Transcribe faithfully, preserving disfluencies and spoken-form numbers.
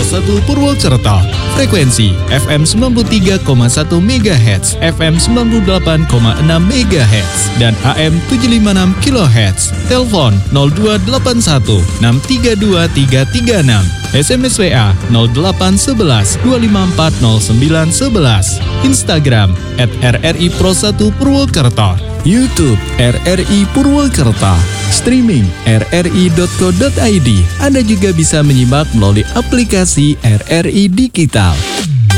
satu Purwokerto. Frekuensi F M sembilan puluh tiga koma satu megahertz, F M sembilan puluh delapan koma enam megahertz, dan A M tujuh lima enam kilohertz. Telepon nol dua delapan satu enam tiga dua tiga tiga enam. S M S W A nol delapan satu satu dua lima empat nol sembilan satu satu. Instagram at R R I Pro satu Purwokerto. YouTube R R I Purwokerto. Streaming r r i dot co dot i d. Anda juga bisa menyimak melalui aplikasi R R I Digital.